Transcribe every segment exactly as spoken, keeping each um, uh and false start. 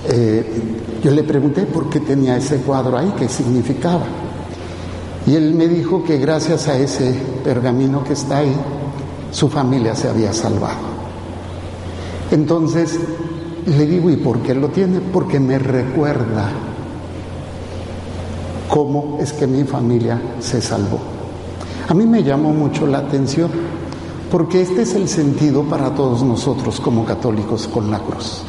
eh, yo le pregunté por qué tenía ese cuadro ahí, qué significaba. Y él me dijo que gracias a ese pergamino que está ahí, su familia se había salvado. Entonces le digo, ¿y por qué lo tiene? Porque me recuerda cómo es que mi familia se salvó. A mí me llamó mucho la atención, porque este es el sentido para todos nosotros como católicos con la cruz.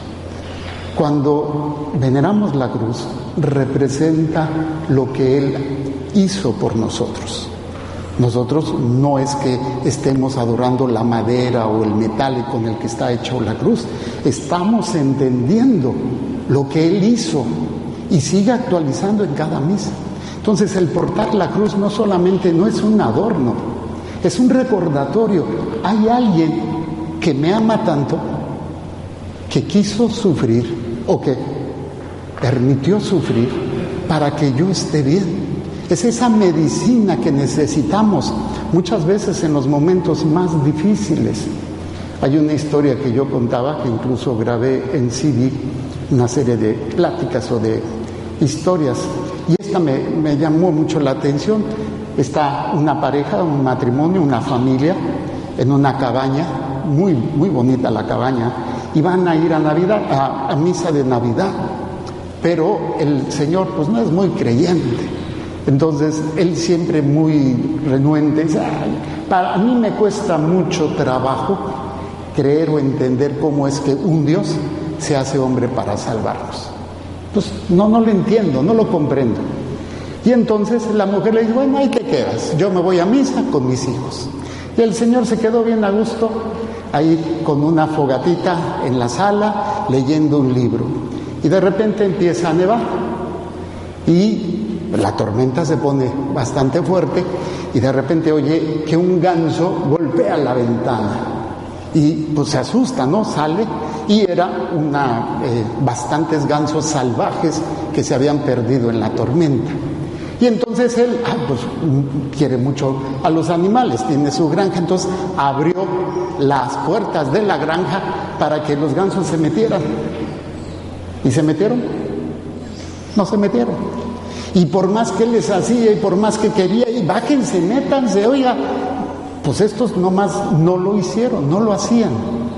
Cuando veneramos la cruz, representa lo que Él hizo por nosotros. Nosotros no es que estemos adorando la madera o el metal con el que está hecho la cruz, estamos entendiendo lo que Él hizo y sigue actualizando en cada misa. Entonces el portar la cruz no solamente no es un adorno, es un recordatorio. Hay alguien que me ama tanto, que quiso sufrir o que permitió sufrir para que yo esté bien. Es esa medicina que necesitamos muchas veces en los momentos más difíciles. Hay una historia que yo contaba, que incluso grabé en C D, una serie de pláticas o de historias, y esta me, me llamó mucho la atención. Está una pareja, un matrimonio, una familia, en una cabaña, muy, muy bonita la cabaña, y van a ir a Navidad, a, a misa de Navidad, pero el señor pues no es muy creyente. Entonces, él siempre muy renuente, dice, ay, para mí me cuesta mucho trabajo creer o entender cómo es que un Dios se hace hombre para salvarnos. Pues no, no lo entiendo, no lo comprendo. Y entonces la mujer le dice, bueno, ¿ahí qué quedas? Yo me voy a misa con mis hijos. Y el señor se quedó bien a gusto, ahí con una fogatita en la sala, leyendo un libro. Y de repente empieza a nevar. Y la tormenta se pone bastante fuerte y de repente oye que un ganso golpea la ventana y pues se asusta, ¿no? Sale y era una, eh, bastantes gansos salvajes que se habían perdido en la tormenta. Y entonces él, ah, pues quiere mucho a los animales, tiene su granja, entonces abrió las puertas de la granja para que los gansos se metieran. ¿Y se metieron? No se metieron. Y por más que les hacía y por más que quería, y bájense, métanse, oiga, pues estos nomás no lo hicieron, no lo hacían.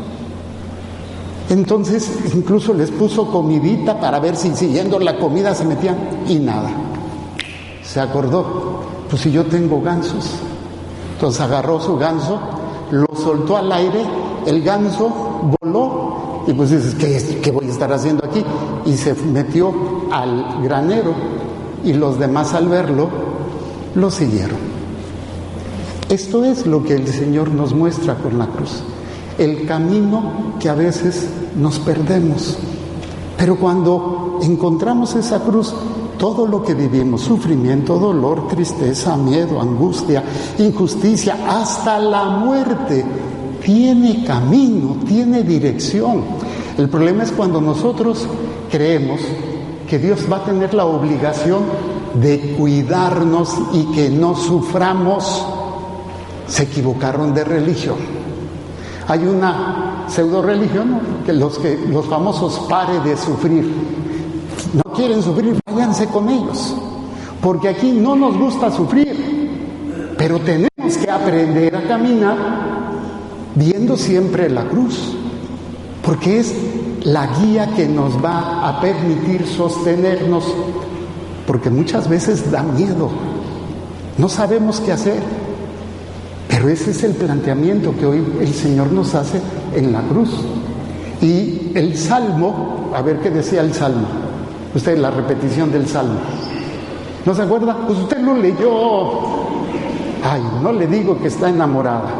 Entonces incluso les puso comidita para ver si siguiendo la comida se metían, y nada. Se acordó, pues si yo tengo gansos. Entonces agarró su ganso, lo soltó al aire, el ganso voló, y pues dices, ¿qué, qué voy a estar haciendo aquí? Y se metió al granero. Y los demás al verlo, lo siguieron. Esto es lo que el Señor nos muestra con la cruz. El camino que a veces nos perdemos. Pero cuando encontramos esa cruz, todo lo que vivimos, sufrimiento, dolor, tristeza, miedo, angustia, injusticia, hasta la muerte, tiene camino, tiene dirección. El problema es cuando nosotros creemos que Dios va a tener la obligación de cuidarnos y que no suframos. Se equivocaron de religión. Hay una pseudo religión, ¿no? que los que los famosos pare de sufrir. No quieren sufrir, váyanse con ellos, porque aquí no nos gusta sufrir, pero tenemos que aprender a caminar viendo siempre la cruz, porque es la guía que nos va a permitir sostenernos, porque muchas veces da miedo, no sabemos qué hacer, pero ese es el planteamiento que hoy el Señor nos hace en la cruz. Y el Salmo, a ver qué decía el Salmo, usted la repetición del Salmo, ¿no se acuerda? Pues usted lo leyó. Ay, no le digo que está enamorada.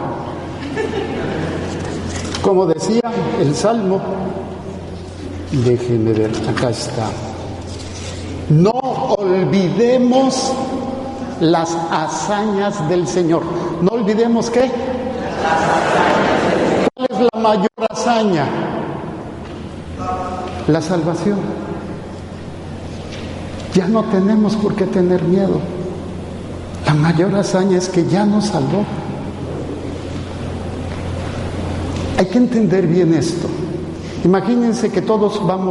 Como decía el Salmo, déjeme ver, acá está. No olvidemos las hazañas del Señor. No olvidemos qué. ¿Cuál es la mayor hazaña? La salvación. Ya no tenemos por qué tener miedo. La mayor hazaña es que ya nos salvó. Hay que entender bien esto. Imagínense que todos vamos